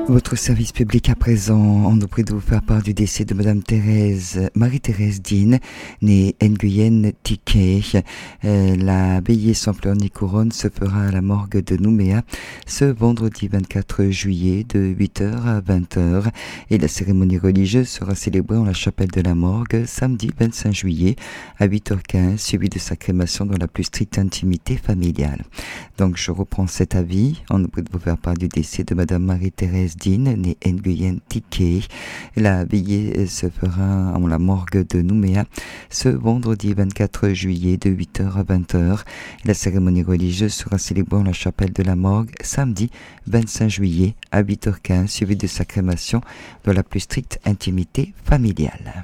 Votre service public à présent, on nous prie de vous faire part du décès de Madame Marie-Thérèse Dean, née Nguyen Tiké. La veillée sans fleurs ni couronne se fera à la morgue de Nouméa ce vendredi 24 juillet de 8h à 20h et la cérémonie religieuse sera célébrée en la chapelle de la morgue samedi 25 juillet à 8h15, suivi de sa crémation dans la plus stricte intimité familiale. Donc je reprends cet avis, on nous prie de vous faire part du décès de Madame Marie-Thérèse Dean, née Nguyen Tiké. La veillée se fera en la morgue de Nouméa ce vendredi 24 juillet de 8h à 20h. La cérémonie religieuse sera célébrée en la chapelle de la morgue samedi 25 juillet à 8h15, suivi de sa crémation dans la plus stricte intimité familiale.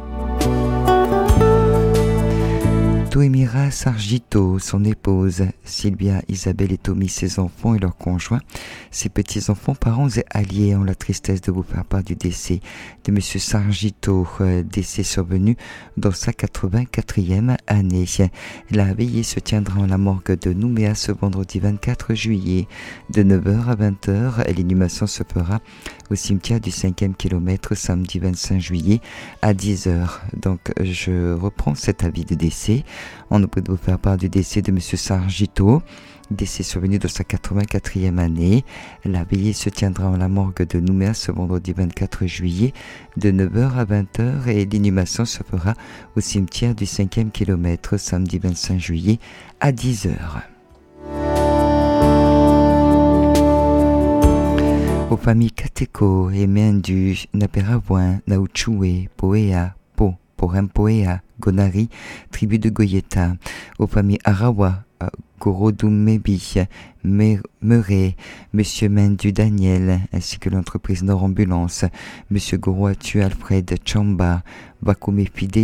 Toemira Sargito, son épouse, Sylvia Isabelle et Tommy, ses enfants et leurs conjoints, ses petits-enfants, parents et alliés ont la tristesse de vous faire part du décès de M. Sargito, décès survenu dans sa 84e année. La veillée se tiendra en la morgue de Nouméa ce vendredi 24 juillet de 9h à 20h. L'inhumation se fera au cimetière du 5e kilomètre samedi 25 juillet à 10h. Donc je reprends cet avis de décès. On nous prie de vous faire part du décès de M. Sargito, décès survenu dans sa 84e année. La veillée se tiendra en la morgue de Nouméa ce vendredi 24 juillet de 9h à 20h et l'inhumation se fera au cimetière du 5e kilomètre samedi 25 juillet à 10h. Aux familles Kateko et Mendu, Naperavouin, Nauchoué, Poea, Po, Porempoea, Gonari, tribu de Goyeta, aux familles Arawa, Gorodoummebi, Meuret, Monsieur Mendu Daniel, ainsi que l'entreprise Nord Ambulance, Monsieur Goroatu Alfred Chamba, Bakome Fidel